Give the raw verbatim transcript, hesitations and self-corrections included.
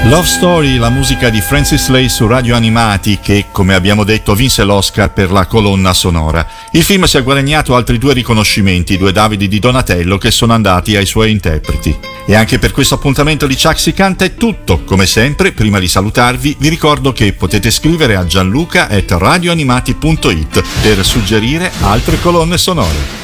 Love Story, la musica di Francis Lai su Radio Animati che, come abbiamo detto, vinse l'Oscar per la colonna sonora. Il film si è guadagnato altri due riconoscimenti, due Davidi di Donatello che sono andati ai suoi interpreti. E anche per questo appuntamento di Chuck si canta è tutto. Come sempre, prima di salutarvi, vi ricordo che potete scrivere a gianluca at radioanimati punto it per suggerire altre colonne sonore.